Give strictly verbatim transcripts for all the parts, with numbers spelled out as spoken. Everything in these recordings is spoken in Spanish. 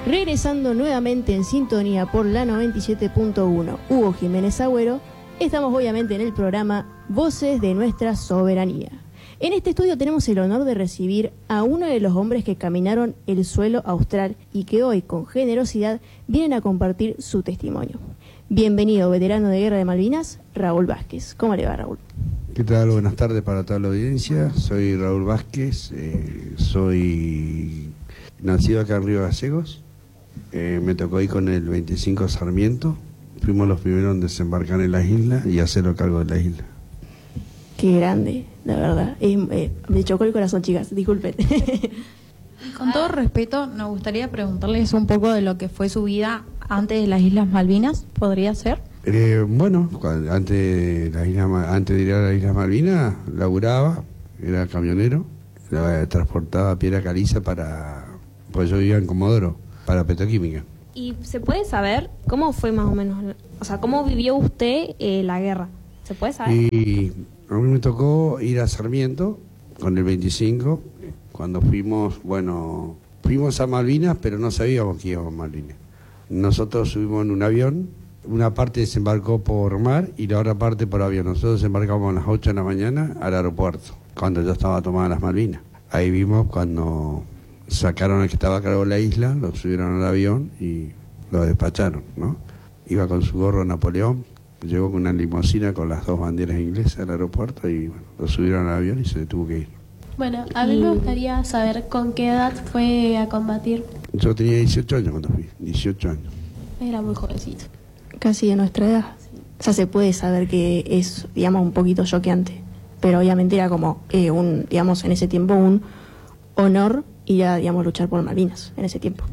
Regresando nuevamente en sintonía por la noventa y siete punto uno, Hugo Jiménez Agüero, estamos obviamente en el programa Voces de Nuestra Soberanía. En este estudio tenemos el honor de recibir a uno de los hombres que caminaron el suelo austral y que hoy, con generosidad, vienen a compartir su testimonio. Bienvenido, veterano de Guerra de Malvinas, Raúl Vázquez. ¿Cómo le va, Raúl? ¿Qué tal? Buenas tardes para toda la audiencia. Soy Raúl Vázquez, eh, soy nacido acá en Río Gallegos. Eh, me tocó ir con el veinticinco Sarmiento. Fuimos los primeros en desembarcar en la isla y hacerlo cargo de la isla. Qué grande, la verdad. Eh, eh, me chocó el corazón, chicas, disculpen. Con todo respeto, nos gustaría preguntarles un poco de lo que fue su vida antes de las Islas Malvinas, ¿podría ser? Eh, bueno, cuando, antes, de la isla, antes de ir a las Islas Malvinas, laburaba, era camionero, la, transportaba piedra caliza para, pues yo vivía en Comodoro, para petroquímica. ¿Y se puede saber cómo fue más o menos, o sea, cómo vivió usted eh, la guerra? ¿Se puede saber? Y a mí me tocó ir a Sarmiento con el veinticinco, cuando fuimos, bueno, fuimos a Malvinas, pero no sabíamos que íbamos a Malvinas. Nosotros subimos en un avión, una parte desembarcó por mar y la otra parte por avión. Nosotros desembarcamos a las ocho de la mañana al aeropuerto, cuando ya estaba tomada las Malvinas. Ahí vimos cuando sacaron al que estaba a cargo de la isla, lo subieron al avión y lo despacharon, ¿no? Iba con su gorro Napoleón, llegó con una limusina con las dos banderas inglesas al aeropuerto y bueno, lo subieron al avión y se tuvo que ir. Bueno, a mí me gustaría saber con qué edad fue a combatir. Yo tenía dieciocho años cuando fui, dieciocho años. Era muy jovencito. Casi de nuestra edad. O sea, se puede saber que es, digamos, un poquito choqueante. Pero obviamente era como, eh, un, digamos, en ese tiempo un honor ir a, digamos, luchar por Malvinas en ese tiempo.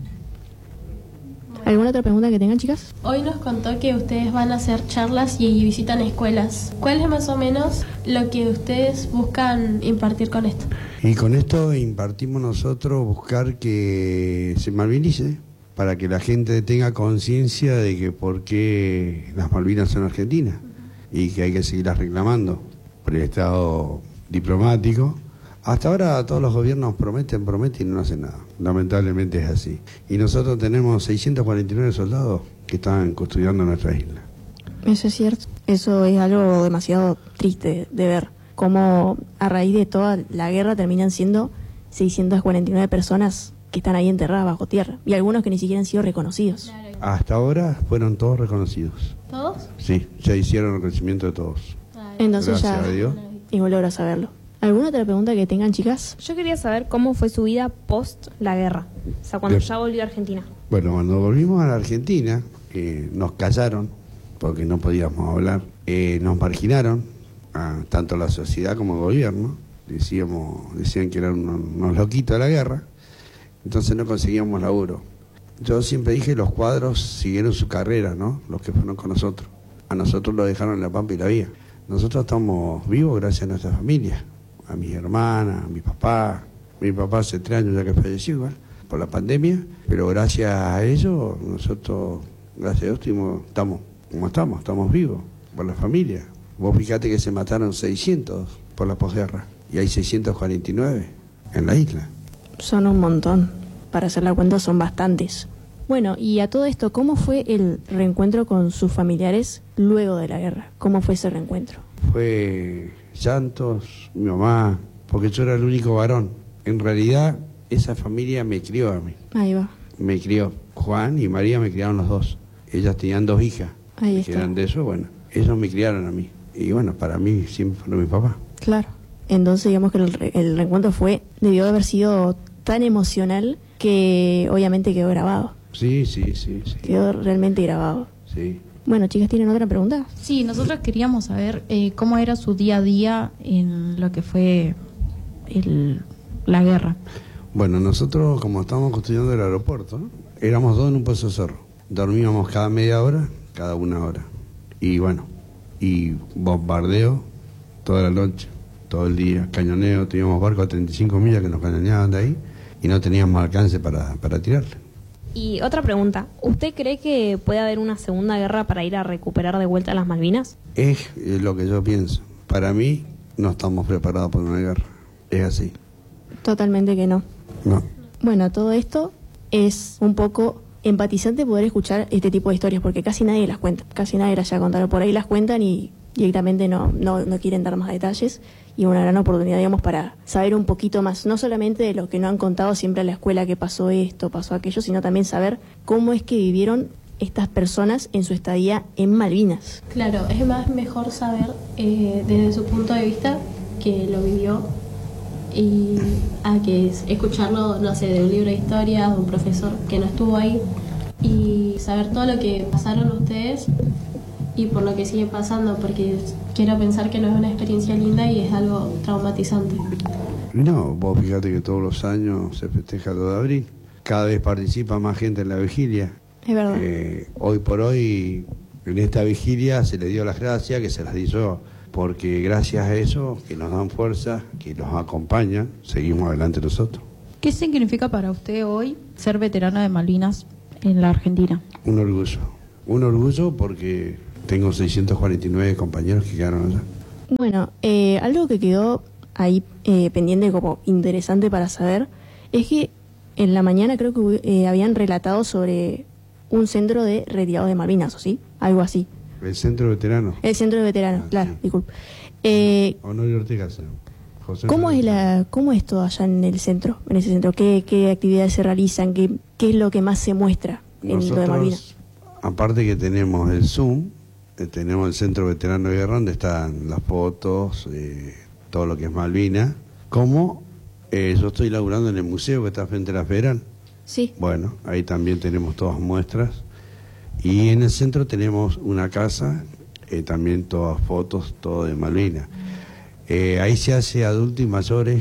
¿Alguna otra pregunta que tengan, chicas? Hoy nos contó que ustedes van a hacer charlas y visitan escuelas. ¿Cuál es más o menos lo que ustedes buscan impartir con esto? Y con esto impartimos nosotros buscar que se malvinice, para que la gente tenga conciencia de que por qué las Malvinas son argentinas y que hay que seguirlas reclamando por el estado diplomático. Hasta ahora todos los gobiernos prometen, prometen y no hacen nada. Lamentablemente es así. Y nosotros tenemos seiscientos cuarenta y nueve soldados que están custodiando nuestra isla. Eso es cierto. Eso es algo demasiado triste de ver. Cómo a raíz de toda la guerra terminan siendo seiscientas cuarenta y nueve personas que están ahí enterradas bajo tierra. Y algunos que ni siquiera han sido reconocidos. Claro. Hasta ahora fueron todos reconocidos. ¿Todos? Sí, ya hicieron el reconocimiento de todos. Entonces Gracias ya, a Dios. y vos logras saberlo. ¿Alguna otra pregunta que tengan, chicas? Yo quería saber cómo fue su vida post la guerra, o sea, cuando De... ya volvió a Argentina. Bueno, cuando volvimos a la Argentina, eh, nos callaron, porque no podíamos hablar, eh, nos marginaron, a, tanto la sociedad como el gobierno, decíamos, decían que eran unos, unos loquitos de la guerra, entonces no conseguíamos laburo. Yo siempre dije, los cuadros siguieron su carrera, ¿no? Los que fueron con nosotros. A nosotros lo dejaron en la pampa y la vía. Nosotros estamos vivos gracias a nuestra familia, a mis hermanas, a mi papá. Mi papá hace tres años ya que falleció igual, por la pandemia, pero gracias a ellos, nosotros, gracias a Dios, estamos, estamos como estamos, estamos vivos, por la familia. Vos fíjate que se mataron seiscientos por la posguerra, y hay seiscientos cuarenta y nueve en la isla. Son un montón. Para hacer la cuenta son bastantes. Bueno, y a todo esto, ¿cómo fue el reencuentro con sus familiares luego de la guerra? ¿Cómo fue ese reencuentro? Fue llantos, mi mamá, porque yo era el único varón. En realidad, esa familia me crió a mí. Ahí va. Me crió. Juan y María me criaron los dos. Ellas tenían dos hijas. Ahí que está. eran de eso, bueno, ellos me criaron a mí. Y bueno, para mí siempre fue mi papá. Claro. Entonces, digamos que el, re el reencuentro fue, debió de haber sido tan emocional que obviamente quedó grabado. Sí, sí, sí, sí. Quedó realmente grabado. Sí. Bueno, chicas, ¿tienen otra pregunta? Sí, nosotros queríamos saber eh, cómo era su día a día en lo que fue el, la guerra. Bueno, nosotros, como estábamos construyendo el aeropuerto, ¿no? Éramos dos en un pozo de cerro. Dormíamos cada media hora, cada una hora. Y bueno, y bombardeo toda la noche, todo el día, cañoneo. Teníamos barcos a treinta y cinco millas que nos cañoneaban de ahí y no teníamos alcance para, para tirarle. Y otra pregunta, ¿usted cree que puede haber una segunda guerra para ir a recuperar de vuelta las Malvinas? Es lo que yo pienso. Para mí, no estamos preparados para una guerra. Es así. Totalmente que no. No. Bueno, todo esto es un poco empatizante poder escuchar este tipo de historias, porque casi nadie las cuenta, casi nadie las llega a contar. Por ahí las cuentan y directamente no, no, no quieren dar más detalles, y una gran oportunidad, digamos, para saber un poquito más, no solamente de lo que no han contado siempre a la escuela, que pasó esto, pasó aquello, sino también saber cómo es que vivieron estas personas en su estadía en Malvinas. Claro, es más mejor saber eh, desde su punto de vista que lo vivió, y a que es escucharlo, no sé, de un libro de historia, de un profesor que no estuvo ahí, y saber todo lo que pasaron ustedes y por lo que sigue pasando, porque quiero pensar que no es una experiencia linda y es algo traumatizante. No, vos fíjate que todos los años se festeja el dos de abril, cada vez participa más gente en la vigilia. Es verdad. Eh, hoy por hoy, en esta vigilia se le dio las gracias, que se las di yo, porque gracias a eso, que nos dan fuerza, que nos acompañan, seguimos adelante nosotros. ¿Qué significa para usted hoy ser veterano de Malvinas en la Argentina? Un orgullo, un orgullo porque tengo seiscientos cuarenta y nueve compañeros que quedaron allá. Bueno, eh, algo que quedó ahí eh, pendiente como interesante para saber es que en la mañana creo que eh, habían relatado sobre un centro de retirados de Malvinas, ¿o sí? Algo así. El centro veterano. El centro de veteranos, Ah, claro, sí. disculpe. Eh, Honorio Ortega. se llama. José ¿Cómo es Honorio Ortega. la, cómo es todo allá en el centro, en ese centro? ¿Qué, qué actividades se realizan? ¿Qué, qué es lo que más se muestra en lo de Malvinas? Nosotros, aparte que tenemos el Zoom, eh, tenemos el Centro Veterano de Guerra, donde están las fotos, eh, todo lo que es Malvinas. Como eh, yo estoy laburando en el museo que está frente a la Federal. Sí. Bueno, ahí también tenemos todas muestras. Y en el centro tenemos una casa, eh, también todas fotos, todo de Malvinas. Eh, ahí se hace adultos y mayores,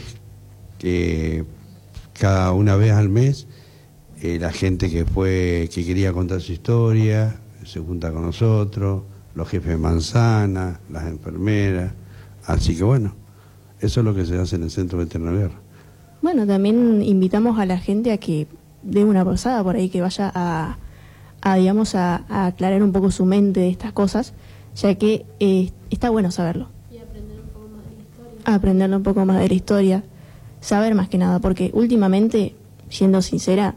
que cada una vez al mes, eh, la gente que fue, que quería contar su historia, se junta con nosotros, los jefes de manzana, las enfermeras. Así que bueno, eso es lo que se hace en el Centro Veterano de Guerra. Bueno, también invitamos a la gente a que dé una pasada por ahí, que vaya a, a digamos, a, a aclarar un poco su mente de estas cosas, ya que eh, está bueno saberlo. Y aprender un poco más de la historia. Aprender un poco más de la historia, saber más que nada, porque últimamente, siendo sincera,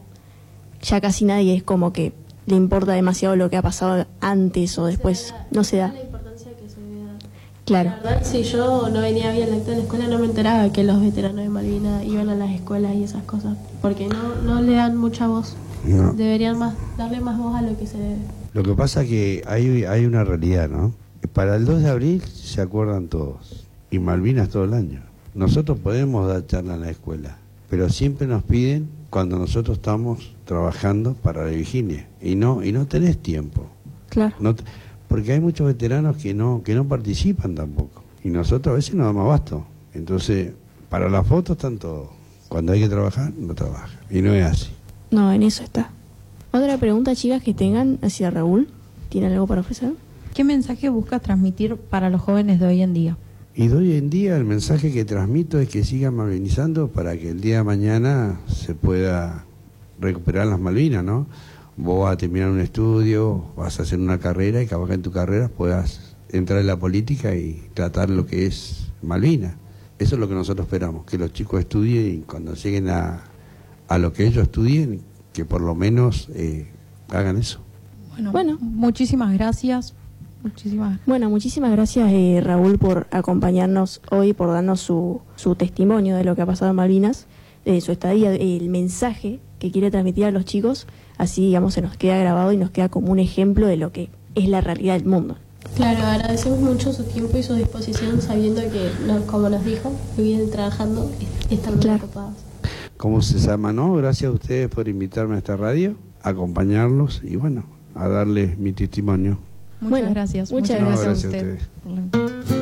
ya casi nadie es como que le importa demasiado lo que ha pasado antes o después, no se da. La importancia que se debe dar. Claro. La verdad, si yo no venía bien acto en la escuela, no me enteraba que los veteranos de Malvinas iban a las escuelas y esas cosas, porque no, no le dan mucha voz. No. Deberían más darle más voz a lo que se debe. Lo que pasa es que hay, hay una realidad, ¿no? Para el dos de abril se acuerdan todos, y Malvinas todo el año. Nosotros podemos dar charla en la escuela, pero siempre nos piden cuando nosotros estamos trabajando para la vigilia, y no y no tenés tiempo. Claro. No te- porque hay muchos veteranos que no que no participan tampoco, y nosotros a veces no damos abasto. Entonces, para las fotos están todos. Cuando hay que trabajar, no trabaja, y no es así. No, en eso está. Otra pregunta, chicas, que tengan hacia Raúl. ¿Tienen algo para ofrecer? ¿Qué mensaje busca transmitir para los jóvenes de hoy en día? Y de hoy en día el mensaje que transmito es que sigan malvinizando para que el día de mañana se pueda recuperar las Malvinas, ¿no? Vos vas a terminar un estudio, vas a hacer una carrera y capaz que en tu carrera puedas entrar en la política y tratar lo que es Malvinas. Eso es lo que nosotros esperamos, que los chicos estudien y cuando lleguen a, a lo que ellos estudien, que por lo menos eh, hagan eso. Bueno, Bueno. muchísimas gracias. Muchísimas Bueno, muchísimas gracias, eh, Raúl, por acompañarnos hoy, por darnos su, su testimonio de lo que ha pasado en Malvinas, de su estadía, el mensaje que quiere transmitir a los chicos. Así, digamos, se nos queda grabado y nos queda como un ejemplo de lo que es la realidad del mundo. Claro, agradecemos mucho su tiempo y su disposición, sabiendo que, no, como nos dijo, que vienen trabajando y están muy Claro. ocupados. ¿Cómo se llama, no? Gracias a ustedes por invitarme a esta radio, a acompañarlos y bueno, a darles mi testimonio. Muchas Bueno, gracias. muchas Muchas gracias. gracias a No, usted. gracias a ustedes. Por la-